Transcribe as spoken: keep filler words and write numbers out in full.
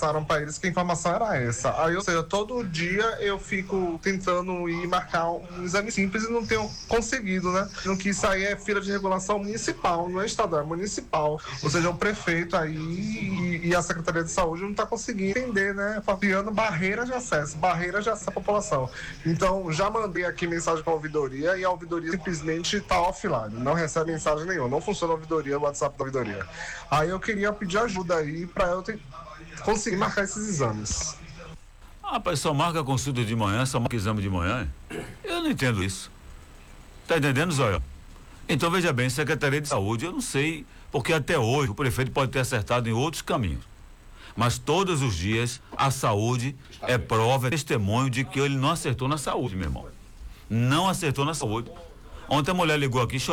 passaram para eles que a informação era essa. Aí, ou seja, todo dia eu fico tentando ir marcar um exame simples e não tenho conseguido, né? No que isso aí é fila de regulação municipal, não é estadual, é municipal. Ou seja, o prefeito aí e, e a Secretaria de Saúde não está conseguindo entender, né? Criando barreiras de acesso, barreiras de acesso à população. Então, já mandei aqui mensagem para a ouvidoria e a ouvidoria simplesmente está offline, não recebe mensagem nenhuma, não funciona a ouvidoria, o WhatsApp da ouvidoria. Aí eu queria pedir ajuda aí para eu ter, conseguir marcar esses exames. Ah, rapaz, só marca consulta de manhã, só marca exame de manhã? Eu não entendo isso. Tá entendendo, Zóio? Então, veja bem, Secretaria de Saúde, eu não sei, porque até hoje o prefeito pode ter acertado em outros caminhos. Mas todos os dias a saúde é prova, é testemunho de que ele não acertou na saúde, meu irmão. Não acertou na saúde. Ontem a mulher ligou aqui